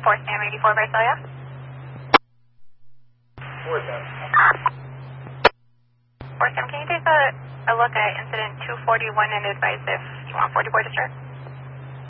4 Sam 84 Visalia. 4 Sam. 4 Sam, can you take a look at incident 241 and advise if you want 44 to start?